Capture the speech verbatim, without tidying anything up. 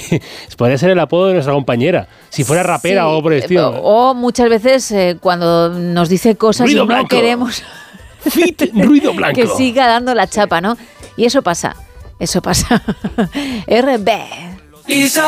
podría ser el apodo de nuestra compañera, si fuera rapera sí, o por el estilo. O muchas veces eh, cuando nos dice cosas ruido y no blanco. Queremos Fit, ruido blanco. que siga dando la chapa, ¿no? Y eso pasa, eso pasa. R B